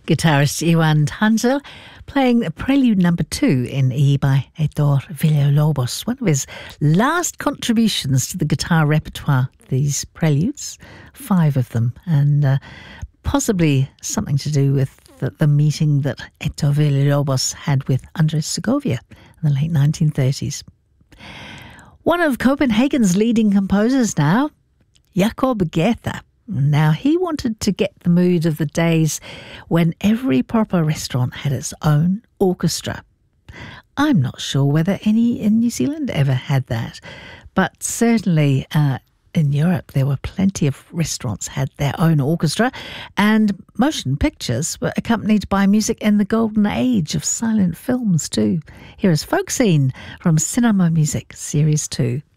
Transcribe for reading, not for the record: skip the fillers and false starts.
Guitarist Iwan Tanzel playing Prelude Number 2 in E by Heitor Villalobos, one of his last contributions to the guitar repertoire, these preludes, 5 of them, and possibly something to do with the meeting that Heitor Villalobos had with Andres Segovia in the late 1930s. One of Copenhagen's leading composers now, Jakob Gethe. Now, he wanted to get the mood of the days when every proper restaurant had its own orchestra. I'm not sure whether any in New Zealand ever had that, but certainly in Europe there were plenty of restaurants had their own orchestra, and motion pictures were accompanied by music in the golden age of silent films too. Here is Folk Scene from Cinema Music Series 2.